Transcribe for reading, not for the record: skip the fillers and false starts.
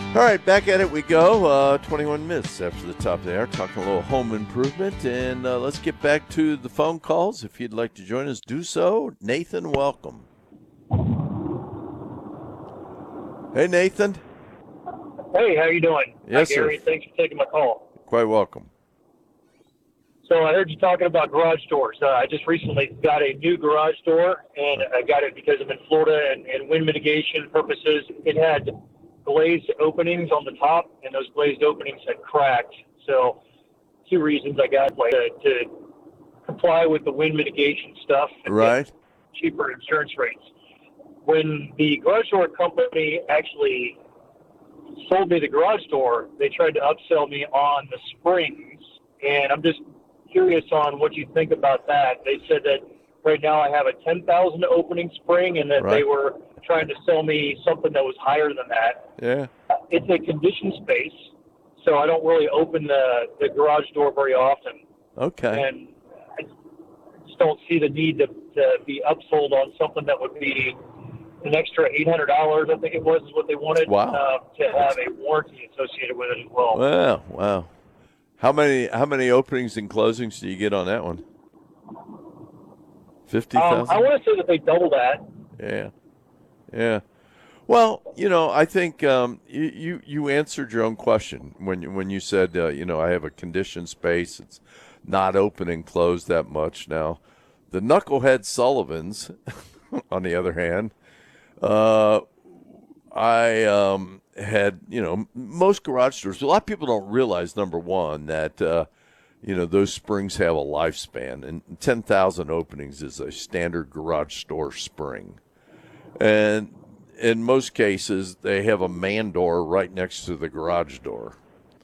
All right, back at it we go. 21 minutes after the top of the hour, talking a little home improvement. And let's get back to the phone calls. If you'd like to join us, do so. Nathan, welcome. Hey, Nathan. Hey, how you doing? Yes, Hi, Gary. sir. Thanks for taking my call. Quite welcome. So I heard you talking about garage doors. I just recently got a new garage door, and I got it because I'm in Florida and wind mitigation purposes. It had glazed openings on the top, and those glazed openings had cracked. So two reasons I got to comply with the wind mitigation stuff and Right. get cheaper insurance rates. When the garage door company actually sold me the garage door, they tried to upsell me on the springs, and I'm just curious on what you think about that. They said that right now I have a 10,000 opening spring, and that they Right. were trying to sell me something that was higher than that. Yeah. It's a conditioned space, so I don't really open the garage door very often, Okay. and I just don't see the need to be upsold on something that would be an extra $800, I think it was, is what they wanted, Wow. to have a warranty associated with it as well. Wow. Wow. How many openings and closings do you get on that one? 50,000? I want to say that they double that. Yeah. Yeah. Well, I think you answered your own question when you said, I have a conditioned space. It's not open and closed that much. Now, the knucklehead Sullivans, on the other hand, I had, most garage doors. A lot of people don't realize, number one, that those springs have a lifespan, and 10,000 openings is a standard garage door spring. And in most cases, they have a man door right next to the garage door.